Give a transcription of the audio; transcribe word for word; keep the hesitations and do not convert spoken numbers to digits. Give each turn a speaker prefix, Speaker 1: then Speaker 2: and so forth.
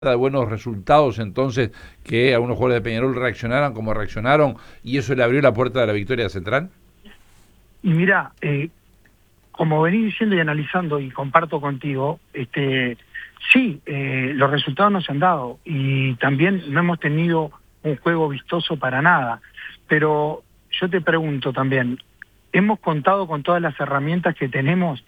Speaker 1: de buenos resultados entonces que a unos jugadores de Peñarol reaccionaran como reaccionaron y eso le abrió la puerta de la victoria Central?
Speaker 2: Y mira, eh, como venís diciendo y analizando, y comparto contigo, este, sí, eh, los resultados no se han dado y también no hemos tenido un juego vistoso para nada. Pero yo te pregunto también, ¿hemos contado con todas las herramientas que tenemos